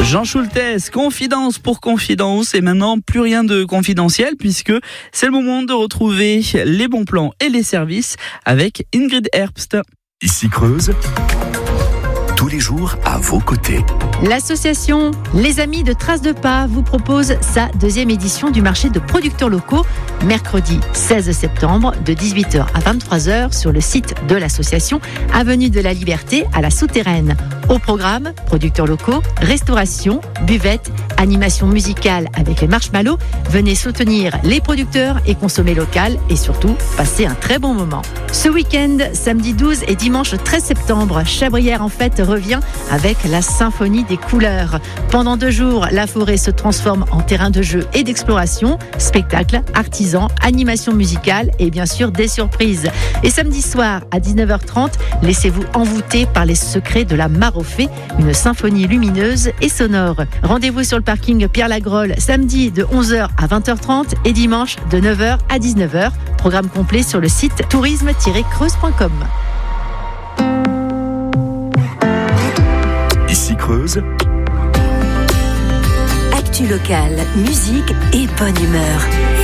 Jean Schultes, confidence pour confidence, et maintenant plus rien de confidentiel puisque c'est le moment de retrouver les bons plans et les services avec Ingrid Herbst. Ici Creuse, tous les jours à vos côtés. L'association Les Amis de Traces de Pas vous propose sa deuxième édition du marché de producteurs locaux, mercredi 16 septembre de 18h à 23h sur le site de l'association, avenue de la Liberté à la Souterraine. Au programme, producteurs locaux, restauration, buvette, animation musicale avec les marshmallows. Venez soutenir les producteurs et consommer local et surtout passer un très bon moment. Ce week-end, samedi 12 et dimanche 13 septembre, Chabrière en fête revient avec la symphonie des couleurs. Pendant 2 jours, la forêt se transforme en terrain de jeu et d'exploration, spectacles, artisans, animation musicale et bien sûr des surprises. Et samedi soir à 19h30, laissez-vous envoûter par les secrets de la Marofée, une symphonie lumineuse et sonore. Rendez-vous sur le parking Pierre-Lagrolle samedi de 11h à 20h30 et dimanche de 9h à 19h. Programme complet sur le site tourisme-creuse.com. Ici Creuse, Actu locale, musique et bonne humeur.